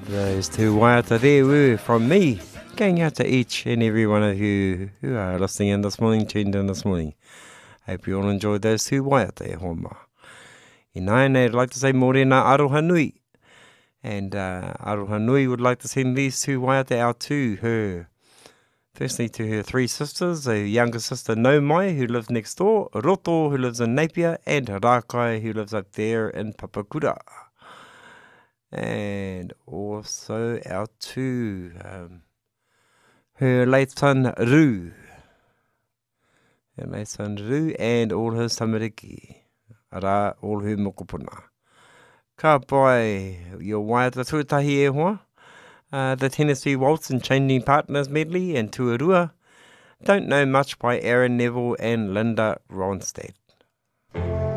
Those two waiata there were from me, going out to each and every one of you who are listening in this morning, tuned in this morning. Hope you all enjoyed those two waiata e homa. I nai, I'd like to say morena aroha nui. And aroha nui would like to send these two waiata out to her. Firstly to her three sisters, a younger sister Naumai who lives next door, Roto who lives in Napier, and Rakai who lives up there in Papakura. And also out to her late son Ru. Her late son Ru and all his tamariki. Ara all hu mokopuna. Ka pai your waiata tuatahi e hoa. The Tennessee Waltz and Changing Partners medley and Tuarua. Don't Know Much by Aaron Neville and Linda Ronstadt.